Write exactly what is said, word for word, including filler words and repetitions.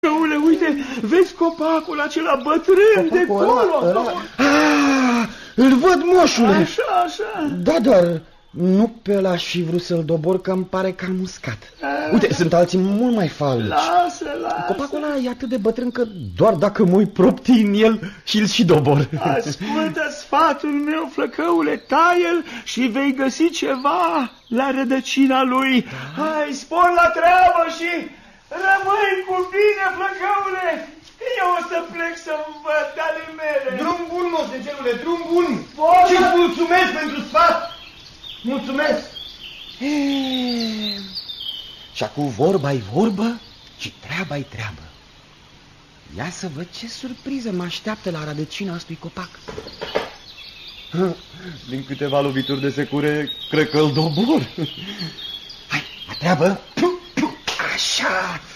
Uite, vezi copacul acela bătrân de acolo? Ah, îl văd, moșule. Așa, așa. Da, dar nu pe ăla și vrut să-l dobor, că îmi pare cam muscat. Uite, sunt alții mult mai falnici. Lasă, lasă. Copacul ăla e atât de bătrân că doar dacă mă uit proptii în el și-l și dobor. Ascultă sfatul meu, flăcăule, taie-l și vei găsi ceva la rădăcina lui. Da. Hai, spor la treabă și rămâi cu bine, flăcăule. Eu o să plec să-mi văd ale mele. Drum bun, moștencelule, drum bun. Și-ți mulțumesc pentru sfat. Mulțumesc. Eee, și acum vorba-i vorbă și treaba-i treabă. Ia să văd ce surpriză mă așteaptă la rădăcina acestui copac. Din câteva lovituri de secure, cred că îl dobor. Hai, la treabă. Așa.